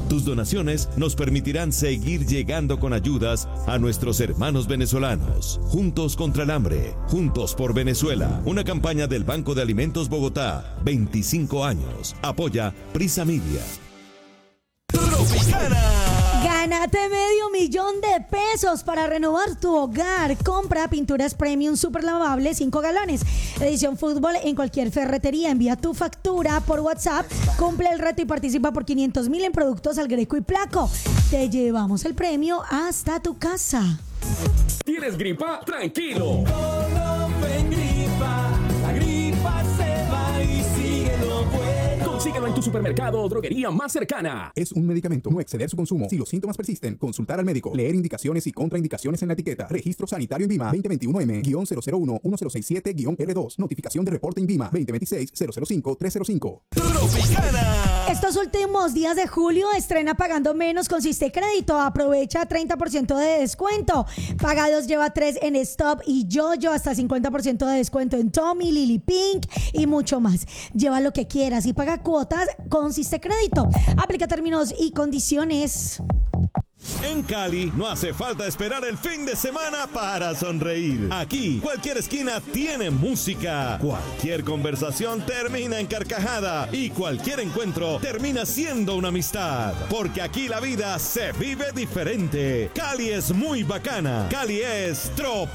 Tus donaciones nos permitirán seguir llegando con ayudas a nuestros hermanos venezolanos. Juntos contra el hambre, juntos por Venezuela. Una campaña del Banco de Alimentos Bogotá. 25 años. Apoya Prisa Media. Gánate $500,000 para renovar tu hogar. Compra pinturas premium super lavables 5 galones. Edición fútbol en cualquier ferretería. Envía tu factura por WhatsApp. Cumple el reto y participa por 500,000 en productos al Greco y Placo. Te llevamos el premio hasta tu casa. ¿Tienes gripa? Tranquilo. La gripa se va y sigue lo bueno. Consíguelo en tu supermercado o droguería más cercana. Es un medicamento. No exceder su consumo. Si los síntomas persisten, consultar al médico. Leer indicaciones y contraindicaciones en la etiqueta. Registro sanitario INVIMA 2021M-001-1667-R2. Notificación de reporte INVIMA 2026-005-305. Estos últimos días de julio estrena Pagando Menos con Siste Crédito. Aprovecha 30% de descuento. Pagados lleva 3 en Stop y Yoyo, hasta 50% de descuento en Tommy, Lily Pink y mucho más. Lleva lo que quieras y paga cuotas con Siste Crédito. Aplica términos y condiciones. En Cali no hace falta esperar el fin de semana para sonreír. Aquí, cualquier esquina tiene música. Cualquier conversación termina en carcajada. Y cualquier encuentro termina siendo una amistad. Porque aquí la vida se vive diferente. Cali es muy bacana. Cali es tropical.